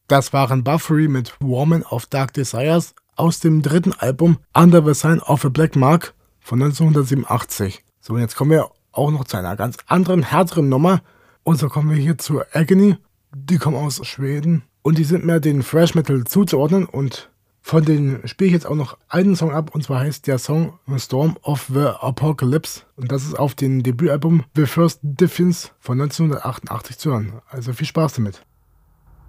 Das waren Buffery mit Woman of Dark Desires aus dem dritten Album Under the Sign of a Black Mark von 1987. So, und jetzt kommen wir auch noch zu einer ganz anderen, härteren Nummer. Und so kommen wir hier zu Agony. Die kommen aus Schweden und die sind mehr den Thrash Metal zuzuordnen. Und von denen spiele ich jetzt auch noch einen Song ab. Und zwar heißt der Song Storm of the Apocalypse. Und das ist auf dem Debütalbum The First Defiance von 1988 zu hören. Also viel Spaß damit.